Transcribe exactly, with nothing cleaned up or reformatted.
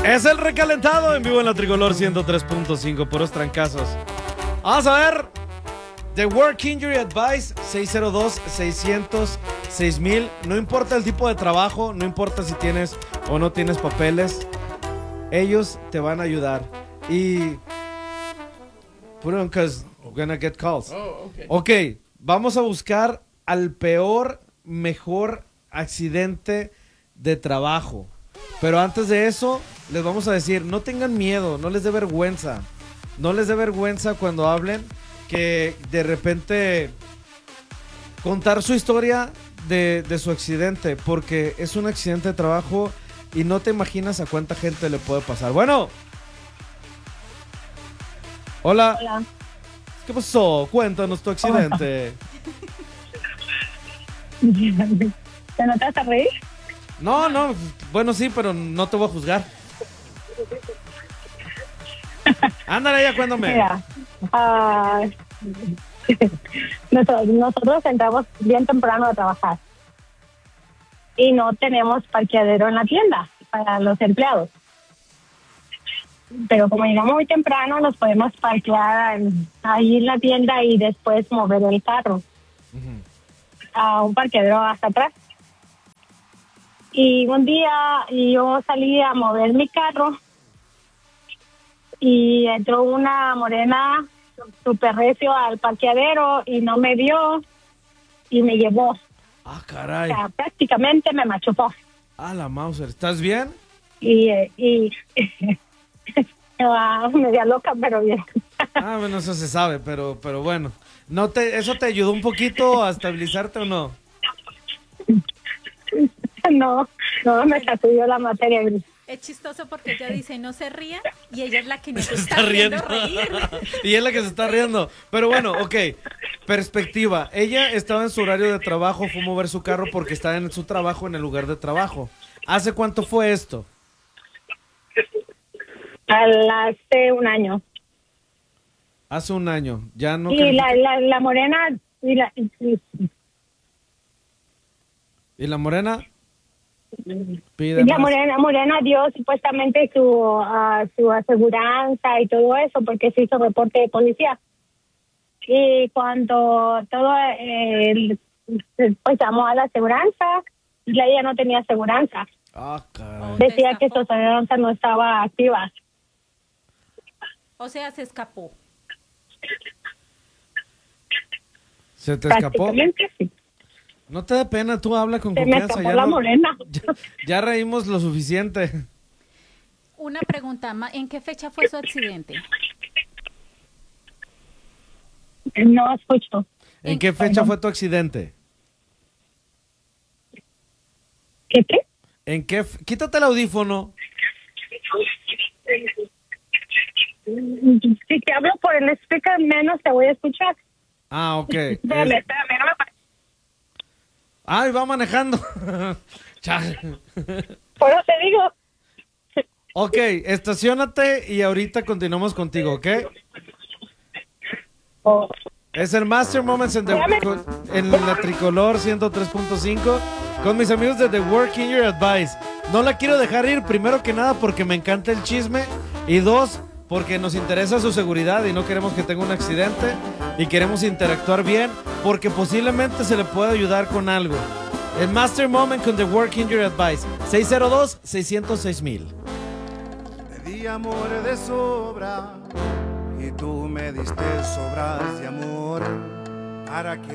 Es el recalentado en vivo en la Tricolor ciento tres punto cinco, puros trancazos. Vamos a ver. The Work Injury Advice seis cero dos, seis cero cero, seis mil. No importa el tipo de trabajo, no importa si tienes o no tienes papeles, ellos te van a ayudar. Y put it on because we're gonna get calls. Oh, okay. Ok, vamos a buscar al peor, mejor accidente de trabajo. Pero antes de eso, les vamos a decir, no tengan miedo, no les dé vergüenza. No les dé vergüenza cuando hablen, que de repente contar su historia de, de su accidente, porque es un accidente de trabajo y no te imaginas a cuánta gente le puede pasar. Bueno. Hola. Hola. ¿Qué pasó? Cuéntanos tu accidente. ¿Te notas a reír? No, no, bueno sí, pero no te voy a juzgar. Ándale ya, cuéntame. Mira, uh, nosotros, nosotros entramos bien temprano a trabajar y no tenemos parqueadero en la tienda para los empleados. Pero como llegamos muy temprano, nos podemos parquear ahí en la tienda y después mover el carro uh-huh. a un parqueadero hasta atrás. Y un día yo salí a mover mi carro y entró una morena súper recio al parqueadero y no me vio y me llevó. Ah, caray. O sea, prácticamente me machucó. Ah, la Mauser. ¿Estás bien? Y, y ah, media loca, pero bien. Ah, bueno, eso se sabe, pero, pero bueno. ¿No te, ¿Eso te ayudó un poquito a estabilizarte o no? No, no, me sacudió la materia gris. Es chistoso porque ella dice no se ría y ella es la que nos se está, está riendo. reír. Y es la que se está riendo. Pero bueno, ok. Perspectiva. Ella estaba en su horario de trabajo, fue a mover su carro porque estaba en su trabajo en el lugar de trabajo. ¿Hace cuánto fue esto? Hace un año. Hace un año. Ya no. Y la, la, la morena. Y la, y, ¿Y la morena? Pide la morena, morena dio supuestamente su, uh, su aseguranza y todo eso porque se hizo reporte de policía. Y cuando todo, eh, pues llamó a la aseguranza y ella no tenía aseguranza. Ah, caray. Decía que su aseguranza no estaba activa. O sea, se escapó. ¿Se te escapó? Sí. No te da pena, tú habla con Se confianza. Me escapó ya, la no, morena. Ya, ya reímos lo suficiente. Una pregunta, ¿en qué fecha fue su accidente? No escucho. ¿En qué fecha Perdón. fue tu accidente? ¿Qué qué? ¿En qué? F- Quítate el audífono. Si te hablo por el speaker menos te voy a escuchar. Ah, ok. Espérame, es... espérame, no me parece. Ay, va manejando. Por eso te digo. Ok, estacionate y ahorita continuamos contigo, ¿ok? Oh. Es el Master Moments en, the, en la Tricolor ciento tres punto cinco con mis amigos de The Work Injury Advice. No la quiero dejar ir, primero que nada porque me encanta el chisme y dos, porque nos interesa su seguridad y no queremos que tenga un accidente y queremos interactuar bien porque posiblemente se le pueda ayudar con algo. El Master Moment con The Work Injury Advice seis cero dos, seis cero seis mil. Te di amor de sobra y tú me diste sobras de amor. ¿Para qué